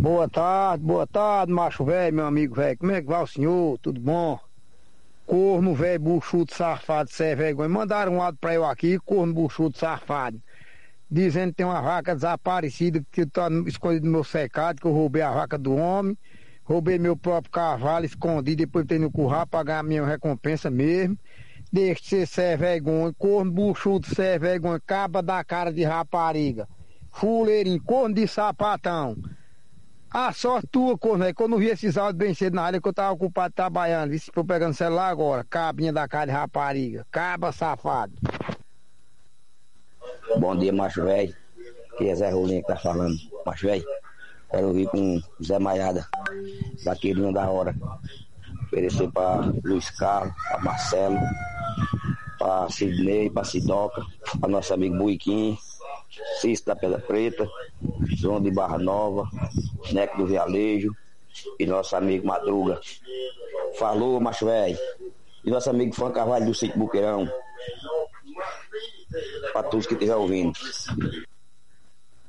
Boa tarde, macho velho, meu amigo velho. Como é que vai o senhor? Tudo bom? Corno velho, buchudo, safado, cê é vergonha. Mandaram um lado pra eu aqui, corno, buchudo, safado. Dizendo que tem uma vaca desaparecida que tá escondida no meu cercado, que eu roubei a vaca do homem. Roubei meu próprio cavalo, escondi, depois tenho no curral pra ganhar a minha recompensa mesmo. Deixa de ser cé vergonha, corno, buchudo, cé vergonha, caba da cara de rapariga. Fuleirinho, corno de sapatão. A sorte tua, corno, que eu não vi esses áudios bem cedo na área, que eu tava ocupado trabalhando. Vixe, tô pegando o celular agora. Cabinha da cara de rapariga. Caba safado. Bom dia, macho velho. Aqui é Zé Rolinha que tá falando. Macho velho, quero vir com Zé Maiada, vaqueirinho da hora. Oferecer pra Luiz Carlos, pra Marcelo, pra Sidney, pra Sidoca, pra nosso amigo Buiquim, Cício da Pedra Preta, João de Barra Nova, Neco do Vialejo e nosso amigo Madruga. Falou, macho velho. E nosso amigo Fã Carvalho do Sítio Buqueirão. Pra todos que estiver ouvindo.